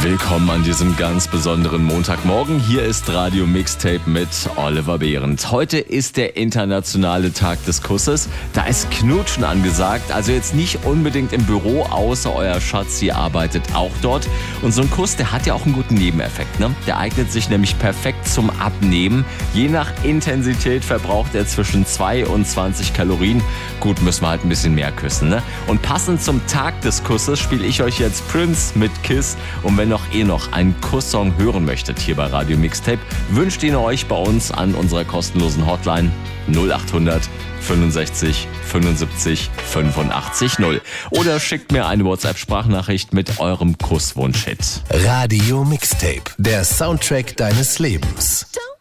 Willkommen an diesem ganz besonderen Montagmorgen. Hier ist Radio Mixtape mit Oliver Behrendt. Heute ist der internationale Tag des Kusses. Da ist Knutschen angesagt. Also jetzt nicht unbedingt im Büro, außer euer Schatzi arbeitet auch dort. Und so ein Kuss, der hat ja auch einen guten Nebeneffekt, ne? Der eignet sich nämlich perfekt zum Abnehmen. Je nach Intensität verbraucht er zwischen 2 und 20 Kalorien. Gut, müssen wir halt ein bisschen mehr küssen, ne? Und passend zum Tag des Kusses spiele ich euch jetzt Prince mit Kiss. Und wenn noch einen Kusssong hören möchtet hier bei Radio Mixtape, wünscht ihn euch bei uns an unserer kostenlosen Hotline 0800 65 75 85 0. Oder schickt mir eine WhatsApp-Sprachnachricht mit eurem Kusswunsch-Hit. Radio Mixtape, der Soundtrack deines Lebens.